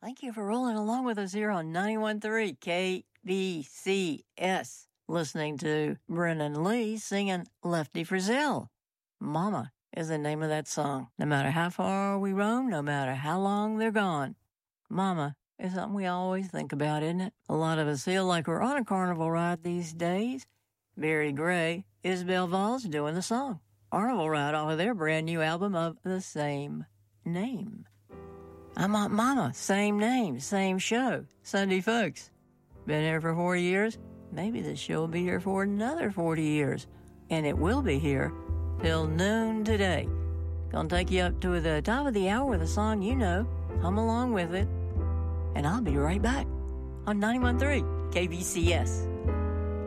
Thank you for rolling along with us here on 91.3 KBCS. Listening to Brennan Lee singing Lefty Frizzell. Mama is the name of that song. No matter how far we roam, no matter how long they're gone, Mama is something we always think about, isn't it? A lot of us feel like we're on a carnival ride these days. Barry Gray, Isabel Valls doing the song. Carnival Ride off of their brand new album of the same name. I'm Aunt Mama, same name, same show. Sunday Folks. Been here for 40 years. Maybe this show will be here for another 40 years. And it will be here till noon today. Gonna take you up to the top of the hour with a song you know. Hum along with it. And I'll be right back on 91.3 KBCS.